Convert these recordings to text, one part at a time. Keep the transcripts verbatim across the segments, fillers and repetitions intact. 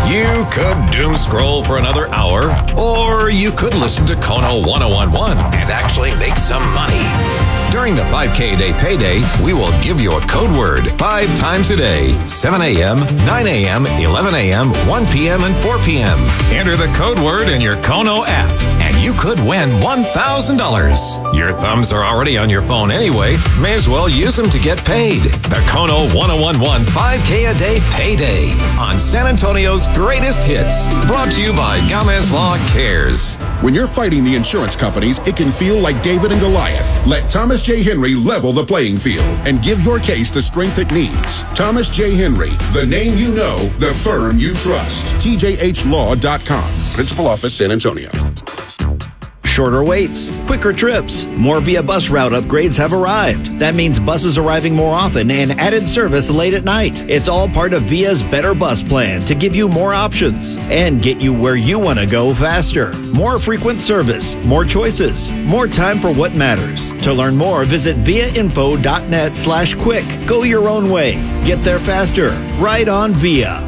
You could doom scroll for another hour, or you could listen to Kono one oh one point one and actually make some money. During the five K a day payday, we will give you a code word five times a day, seven a.m., nine a.m., eleven a.m., one p.m., and four p.m. Enter the code word in your Kono app, and you could win one thousand dollars. Your thumbs are already on your phone anyway. May as well use them to get paid. The Kono one oh one point one five K a day payday on San Antonio's greatest hits. Brought to you by Gamez Law Cares. When you're fighting the insurance companies, it can feel like David and Goliath. Let Thomas J. Henry level the playing field and give your case the strength it needs. Thomas J. Henry, the name you know, the firm you trust. T J H law dot com. Principal Office, San Antonio. Shorter waits, quicker trips, more Via bus route upgrades have arrived. That means buses arriving more often and added service late at night. It's all part of Via's Better Bus Plan to give you more options and get you where you want to go faster. More frequent service, more choices, more time for what matters. To learn more, visit viainfo.net slash quick. Go your own way. Get there faster. Ride on Via.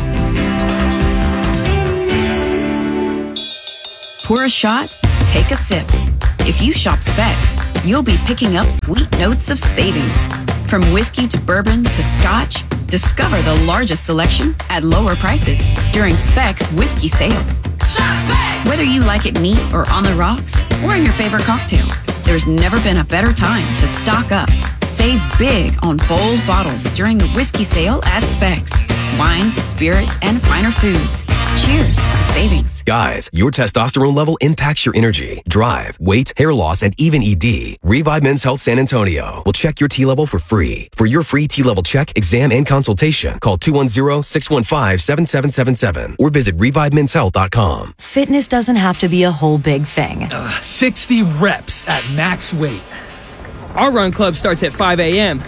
Pour a shot, take a sip. If you shop Specs, you'll be picking up sweet notes of savings. From whiskey to bourbon to scotch, discover the largest selection at lower prices during Specs Whiskey Sale. Shop Specs! Whether you like it neat or on the rocks, or in your favorite cocktail, there's never been a better time to stock up. Save big on bold bottles during the Whiskey Sale at Specs. Wines, spirits, and finer foods. Cheers to savings. Guys, your testosterone level impacts your energy, drive, weight, hair loss, and even E D. Revive Men's Health San Antonio will check your T level for free. For your free T level check, exam, and consultation, call two one zero, six one five, seven seven seven seven or visit revive men's health dot com. Fitness doesn't have to be a whole big thing. Uh, sixty reps at max weight. Our run club starts at five a.m.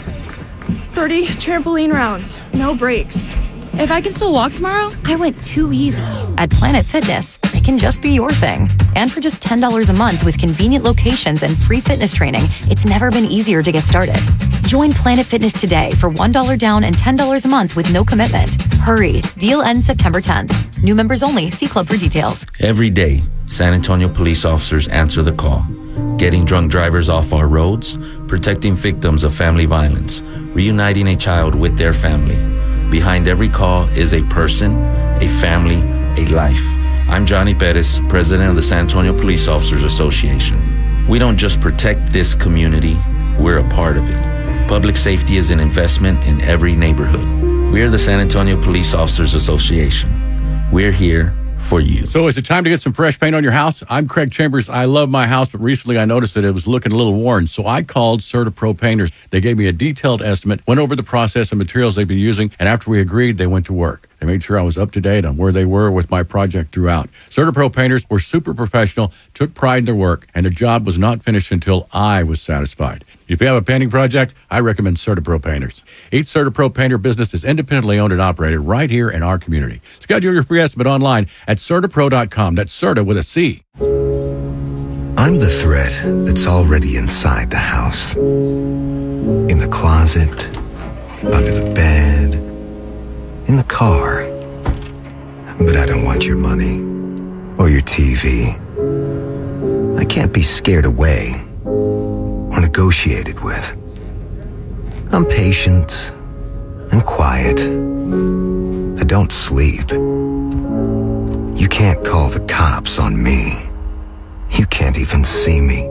thirty trampoline rounds, no breaks. If I can still walk tomorrow, I went too easy. At Planet Fitness, it can just be your thing. And for just ten dollars a month with convenient locations and free fitness training, it's never been easier to get started. Join Planet Fitness today for one dollar down and ten dollars a month with no commitment. Hurry, deal ends September tenth. New members only. See club for details. Every day, San Antonio police officers answer the call. Getting drunk drivers off our roads, protecting victims of family violence, reuniting a child with their family. Behind every call is a person, a family, a life. I'm Johnny Perez, president of the San Antonio Police Officers Association. We don't just protect this community, we're a part of it. Public safety is an investment in every neighborhood. We are the San Antonio Police Officers Association. We're here for you. So is it time to get some fresh paint on your house? I'm Craig Chambers. I love my house, but recently I noticed that it was looking a little worn. So I called CertaPro Painters. They gave me a detailed estimate, went over the process and materials they've been using, and after we agreed, they went to work. They made sure I was up to date on where they were with my project throughout. CertaPro Painters were super professional, took pride in their work, and the job was not finished until I was satisfied. If you have a painting project, I recommend CertaPro Painters. Each CertaPro Painter business is independently owned and operated right here in our community. Schedule your free estimate online at Certapro dot com. That's Certa with a C. I'm the thread that's already inside the house. In the closet, under the bed, in the car. But I don't want your money or your T V. I can't be scared away or negotiated with. I'm patient and quiet. I don't sleep. You can't call the cops on me. You can't even see me.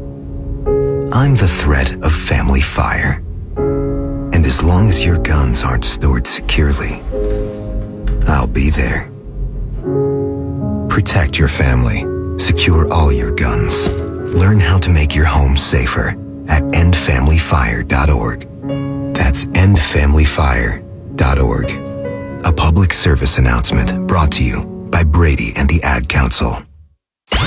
I'm the threat of family fire. And as long as your guns aren't stored securely, I'll be there. Protect your family. Secure all your guns. Learn how to make your home safer at end family fire dot org. That's end family fire dot org. A public service announcement brought to you by Brady and the Ad Council.